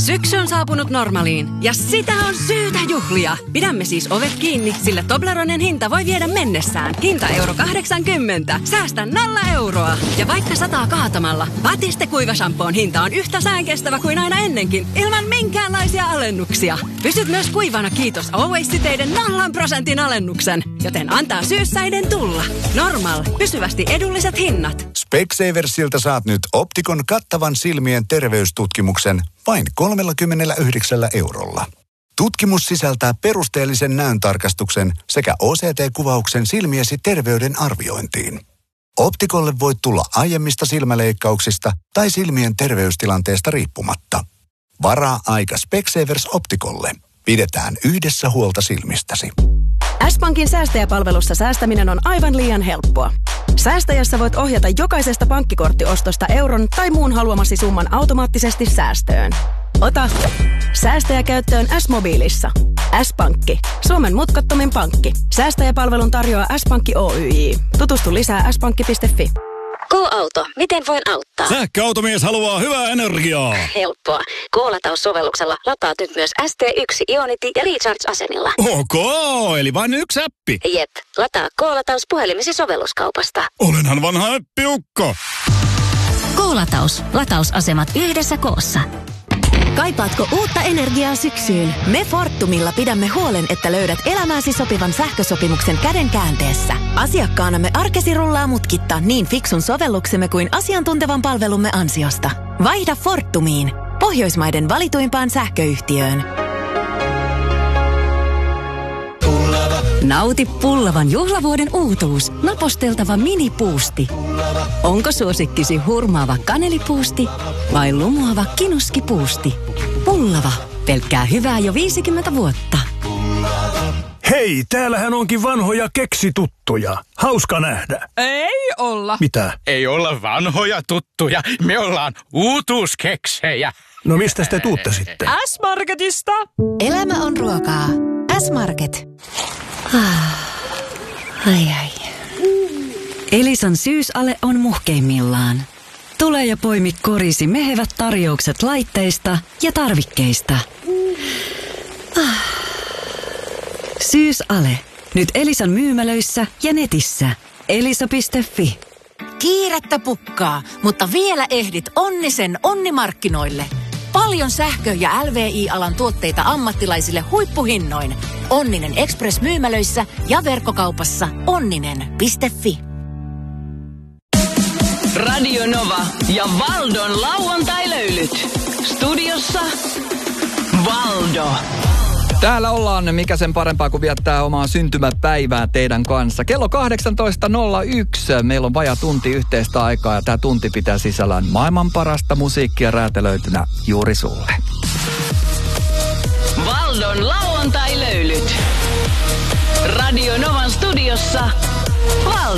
Syksy on saapunut Normaliin ja sitä on syytä juhlia. Pidämme siis ovet kiinni, sillä Tobleronen hinta voi viedä mennessään. Hinta €80. Säästä 0 euroa. Ja vaikka sataa kaatamalla, Batiste kuivashampoon hinta on yhtä säänkestävä kuin aina ennenkin, ilman minkäänlaisia alennuksia. Pysyt myös kuivana kiitos Always-siteiden 0% alennuksen. Joten antaa syyssäiden tulla. Normal. Pysyvästi edulliset hinnat. Specsaversilta saat nyt Optikon kattavan silmien terveystutkimuksen vain 39 eurolla. Tutkimus sisältää perusteellisen näöntarkastuksen sekä OCT-kuvauksen silmiesi terveyden arviointiin. Optikolle voit tulla aiemmista silmäleikkauksista tai silmien terveystilanteesta riippumatta. Varaa aika Specsavers Optikolle. Pidetään yhdessä huolta silmistäsi. S-Pankin säästäjäpalvelussa säästäminen on aivan liian helppoa. Säästäjässä voit ohjata jokaisesta pankkikorttiostosta euron tai muun haluamasi summan automaattisesti säästöön. Ota säästäjä käyttöön S-mobiilissa. S-Pankki. Suomen mutkattomin pankki. Säästäjäpalvelun tarjoaa S-Pankki Oyj. Tutustu lisää s-pankki.fi. K-auto. Miten voin auttaa? Sähköautomies haluaa hyvää energiaa. Helppoa. K-lataussovelluksella lataat nyt myös ST1 Ionity ja Recharge-asemilla. Ok, eli vain yksi appi. Jep. Lataa K-lataus puhelimesi sovelluskaupasta. Olenhan vanha appiukko. K-lataus. Latausasemat yhdessä koossa. Kaipaatko uutta energiaa syksyyn? Me Fortumilla pidämme huolen, että löydät elämääsi sopivan sähkösopimuksen käden käänteessä. Asiakkaanamme arkesi rullaa mutkitta niin fiksun sovelluksemme kuin asiantuntevan palvelumme ansiosta. Vaihda Fortumiin, Pohjoismaiden valituimpaan sähköyhtiöön. Nauti pullavan juhlavuoden uutuus. Naposteltava minipuusti. Onko suosikkisi hurmaava kanelipuusti vai lumoava kinuskipuusti? Pullava. Pelkkää hyvää jo 50 vuotta. Hei, täällähän onkin vanhoja keksituttuja. Hauska nähdä. Ei olla. Mitä? Ei olla vanhoja tuttuja. Me ollaan uutuuskeksejä. No mistä te tuutte sitten? S-Marketista. Elämä on ruokaa. S-Market. Ai. Elisan syysale on muhkeimmillaan. Tule ja poimi korisi mehevät tarjoukset laitteista ja tarvikkeista. Syysale. Nyt Elisan myymälöissä ja netissä. Elisa.fi. Kiirettä pukkaa, mutta vielä ehdit Onnisen onnimarkkinoille. Paljon sähkö- ja LVI-alan tuotteita ammattilaisille huippuhinnoin. Onninen Express-myymälöissä ja verkkokaupassa onninen.fi. Radio Nova ja Valdon lauantai-löylyt. Studiossa Valdo. Täällä ollaan, mikä sen parempaa kuin viettää omaa syntymäpäivää teidän kanssa. Kello 18.01. Meillä on vajaa tunti yhteistä aikaa ja tämä tunti pitää sisällään maailman parasta musiikkia räätälöitynä juuri sulle. Valdon lauantai-löylyt. Radio Novan studiossa Valdo.